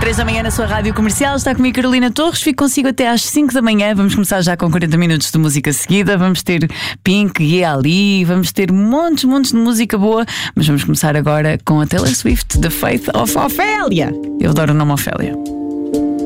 3 da manhã na sua rádio comercial. Está comigo Carolina Torres. Fico consigo até às 5 da manhã. Vamos começar já com 40 minutos de música seguida. Vamos ter Pink e Ali. Vamos ter montes de música boa. Mas vamos começar agora com a Taylor Swift, The Faith of Ophelia. Eu adoro o nome Ophelia.